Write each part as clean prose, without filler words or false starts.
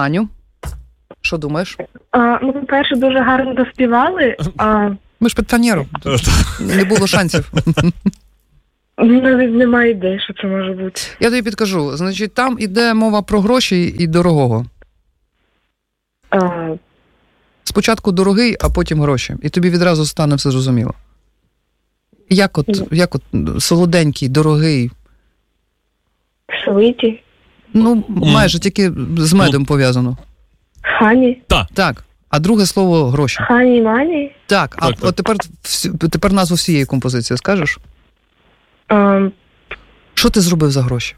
Аню, що думаєш? По-перше, дуже гарно доспівали. Ми ж під фанеру. Не було шансів. Навіть немає ідеї, що це може бути. Я тобі підкажу. Значить, там іде мова про гроші і дорогого. Спочатку дорогий, а потім гроші. І тобі відразу стане все зрозуміло. Як от солоденький, дорогий? Свиті. Майже тільки з медом пов'язано. Хані. Так. А друге слово – гроші. Хані-мані. Так. А от тепер назву всієї композиції скажеш? Що ти зробив за гроші?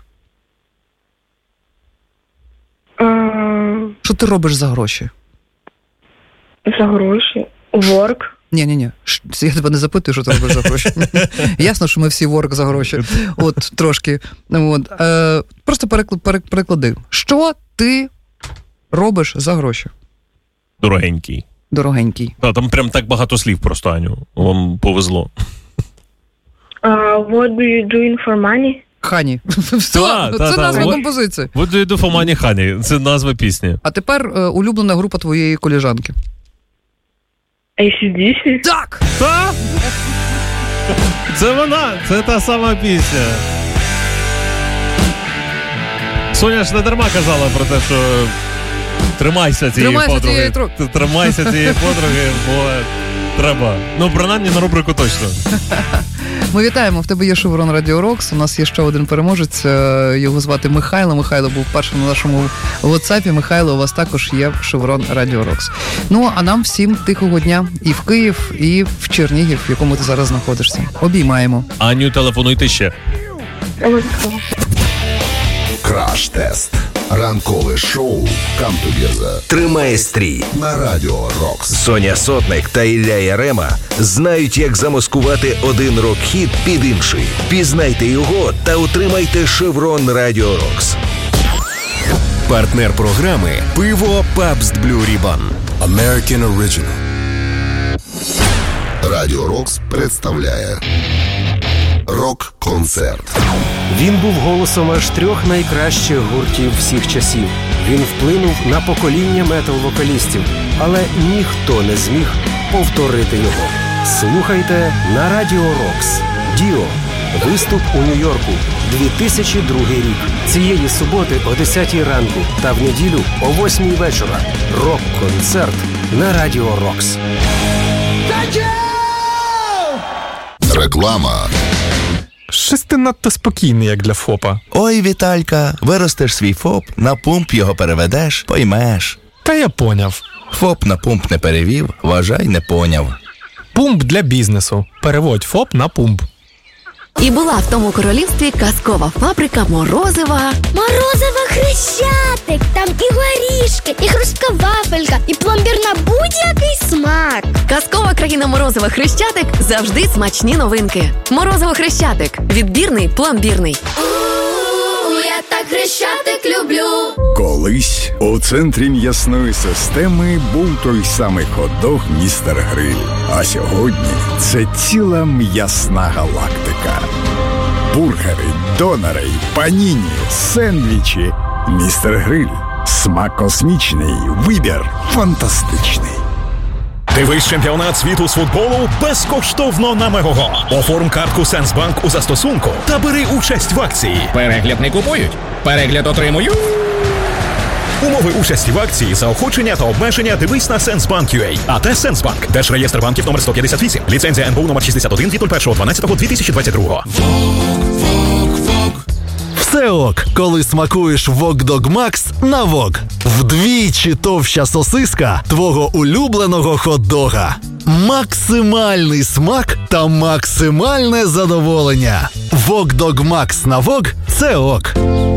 Що ти робиш за гроші? За гроші? Work. Ні. Я тебе не запитую, що ти робиш за гроші. Ясно, що ми всі work за гроші. От, трошки. Просто переклади. Що ти робиш за гроші? Дорогенький. Там прям так багато слів просто, Аню. Вам повезло. What do you do for money? Хані. Це назва композиції. What do you do for money, Хані? Це назва пісні. А тепер улюблена група твоєї колежанки. AC/DC? Так! Це вона, це та сама пісня. Соня ж не дарма казала про те, що тримайся цієї подруги. Тримайся цієї подруги, бо треба. Принаймні на рубрику точно. Ми вітаємо, в тебе є Шеврон Радіо Рокс, у нас є ще один переможець, його звати Михайло. Михайло був першим на нашому WhatsApp. Михайло, у вас також є Шеврон Радіо Рокс. А нам всім тихого дня і в Київ, і в Чернігів, в якому ти зараз знаходишся. Обіймаємо. Аню, телефонуйте ще. Краш-тест. Ранкове шоу «Come Together». Тримає стрій. На Радіо Рокс. Соня Сотник та Ілля Ярема знають, як замаскувати один рок-хіт під інший. Пізнайте його та отримайте Шеврон Радіо Рокс. Партнер програми «Пиво Pabst Blue Ribbon». American Original. Радіо Рокс представляє рок-концерт. Він був голосом аж 3 найкращих гуртів всіх часів. Він вплинув на покоління метал-вокалістів, але ніхто не зміг повторити його. Слухайте на Радіо Рокс. Діо. Виступ у Нью-Йорку. 2002 рік. Цієї суботи о 10 ранку та в неділю о 8 вечора. Рок-концерт на Радіо Рокс. Реклама. Щось ти надто спокійний, як для ФОПа. Ой, Віталька, виростеш свій ФОП, на пумп його переведеш, поймеш. Та я поняв. ФОП на пумп не перевів, вважай, не поняв. Пумп для бізнесу. Переводь ФОП на пумп. І була в тому королівстві казкова фабрика Морозива. Морозиво Хрещатик! Там і горішки, і хрустка вафелька, і пломбір на будь-який смак. Казкова країна Морозива Хрещатик – завжди смачні новинки. Морозиво Хрещатик. Відбірний, пломбірний. Я так Хрещатик люблю. Колись у центрі м'ясної системи був той самий хот-дог «Містер Гриль». А сьогодні це ціла м'ясна галактика. Бургери, донори, паніні, сендвічі. «Містер Гриль». Смак космічний, вибір фантастичний. Дивись чемпіонат світу з футболу безкоштовно на Мегого. Оформ картку Сенсбанк у застосунку та бери участь в акції. Перегляд не купують, перегляд отримують. Умови участі в акції, заохочення та обмеження дивись на Сенсбанк.ua. АТ Сенсбанк. Держреєстр банків номер 158. Ліцензія НБУ номер 61 від 01.12.2022. Все ок, коли смакуєш Вок-Дог Макс на Вок. Вдвічі товща сосиска твого улюбленого хот-дога. Максимальний смак та максимальне задоволення. Вок-Дог Макс на Вок – це ок.